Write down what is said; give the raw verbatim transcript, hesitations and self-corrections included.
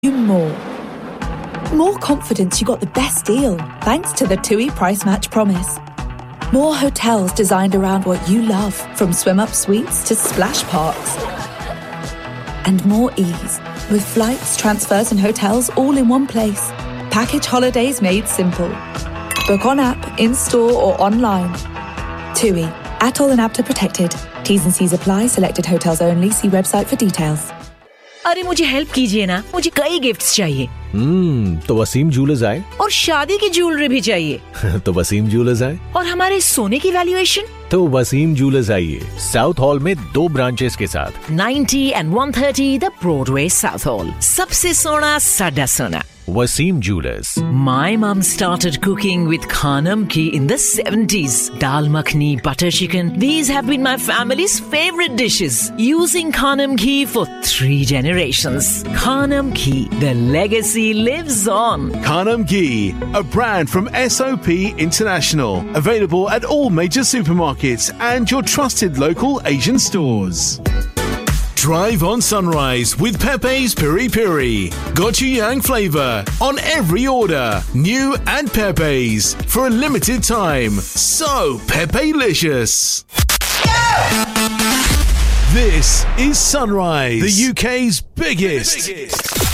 more. More confidence you got the best deal thanks to the TUI Price Match Promise. More hotels designed around what you love, from swim-up suites to splash parks. And more ease, with flights, transfers and hotels all in one place. Package holidays made simple. Book on app, in-store or online. TUI. Atoll and APTA protected. T's and C's apply. Selected hotels only. See website for details. अरे मुझे help कीजिए ना, मुझे कई gifts चाहिए। हम्म तो Wasim jewellers आए और शादी की ज्वेलरी भी चाहिए। तो वसीम ज्वेलर्स आए और हमारे सोने की वैल्यूएशन तो वसीम ज्वेलर्स आइए, साउथ हॉल में दो ब्रांचेस के साथ ninety and one thirty the Broadway south hall. सबसे सोना साडा सोना। Wasim Jewelers. My mum started cooking with Khanam Ghee in the seventies. Dal makhni, butter chicken. These have been my family's favorite dishes. Using Khanam Ghee for three generations. Khanam Ghee, the legacy lives on. Khanam Ghee, a brand from S O P International. Available at all major supermarkets and your trusted local Asian stores. Drive on Sunrise with Pepe's Piri Piri. Gochujang flavour on every order. New and Pepe's for a limited time. So Pepe-licious. This is Sunrise, the U K's biggest. biggest.